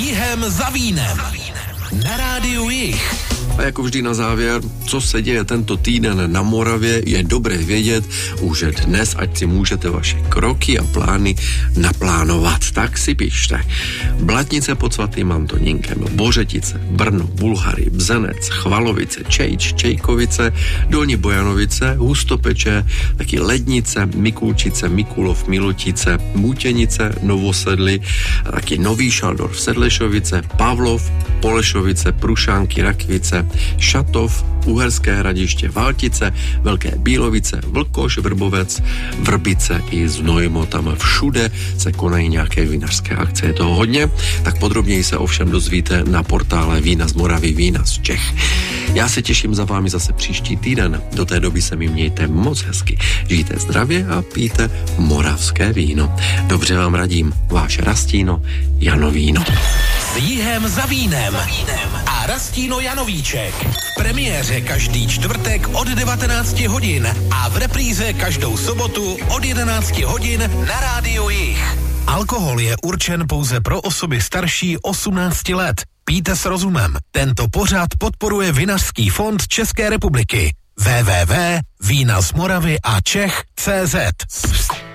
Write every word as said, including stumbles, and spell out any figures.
Jihem za vínem. Na rádiu Jih. A jako vždy na závěr, co se děje tento týden na Moravě, je dobré vědět už dnes, ať si můžete vaše kroky a plány naplánovat. Tak si pište. Blatnice pod svatým Antonínkem, Bořetice, Brno, Bulhary, Bzenec, Chvalovice, Čejč, Čejkovice, Dolní Bojanovice, Hustopeče, taky Lednice, Mikulčice, Mikulov, Milotice, Mutěnice, Novosedly, taky Nový Šaldorf, Sedlešovice, Pavlov, Polešovice, Prušánky, Rakvice, Šatov, Uherské Hradiště, Valtice, Velké Bílovice, Vlkoš, Vrbovec, Vrbice i Znojmo. Tam všude se konají nějaké vinařské akce. Je toho hodně, tak podrobněji se ovšem dozvíte na portále Vína z Moravy, Vína z Čech. Já se těším za vámi zase příští týden. Do té doby se mi mějte moc hezky. Žijte zdravě a pijte moravské víno. Dobře vám radím, váš Rastino Janovíno. S Jihem za vínem a Rastino Janovíček. V premiéře každý čtvrtek od devatenácti hodin a v repríze každou sobotu od jedenácti hodin na rádiu Jih. Alkohol je určen pouze pro osoby starší osmnácti let. Pijte s rozumem. Tento pořad podporuje Vinařský fond České republiky. w w w tečka vína z Moravy a Čech tečka cé zet.